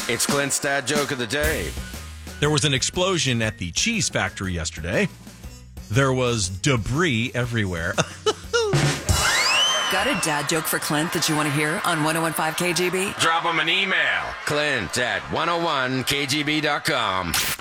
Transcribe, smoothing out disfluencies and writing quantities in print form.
It's Clint's dad joke of the day. There was an explosion at the cheese factory yesterday. There was debris everywhere. Got a dad joke for Clint that you want to hear on 1015 KGB? Drop him an email. Clint at 101kgb.com.